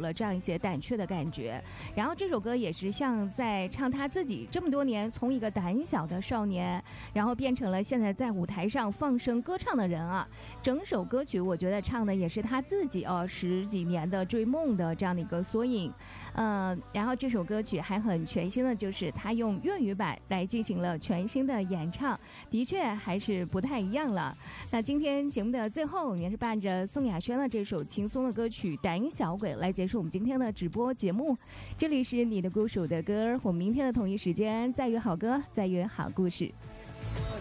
了这样一些胆怯的感觉。然后这首歌也是像在唱他自己这么多年从一个胆小的少年，然后变成了现在在舞台上放声歌唱的人啊。整首歌曲我觉得唱的也是他自己10几年的追梦的这样的一个缩影。然后这首歌曲还很全新的，就是他用粤语版来进行了全新的演唱，的确还是不太一样了。那今天节目的最后，我们也是伴着宋亚轩的这首轻松的歌曲《胆小鬼》来结束我们今天的直播节目。这里是你的孤属的歌，我们明天的同一时间再约好歌，再约好故事。